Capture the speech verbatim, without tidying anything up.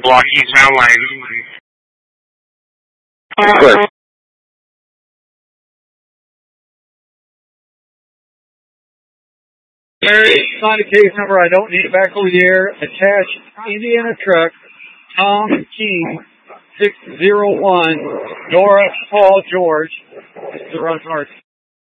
block eastbound lane. Good. It's not a case number. I don't need it back over the air. Attach Indiana truck, Tom King, six zero one, Dora Paul George. It's the run north.